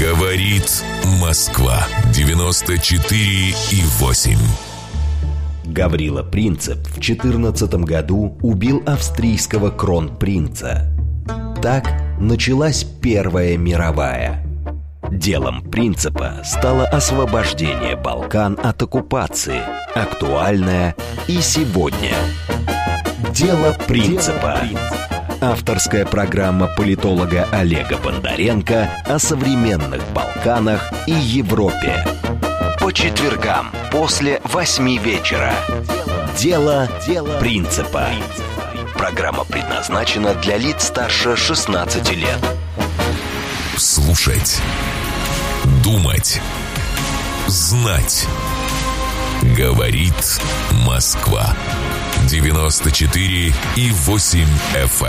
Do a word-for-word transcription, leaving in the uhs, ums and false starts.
Говорит Москва. девяносто четыре и восемь. Гаврила Принцип в четырнадцатом году убил австрийского кронпринца. Так началась Первая мировая. Делом Принципа стало освобождение Балкан от оккупации, актуальное и сегодня. Дело Принципа. Авторская программа политолога Олега Бондаренко о современных Балканах и Европе. По четвергам после восьми вечера. Дело Принципа. Программа предназначена для лиц старше шестнадцати лет. Слушать, думать, знать. Говорит Москва. девяносто четыре и восемь эф эм.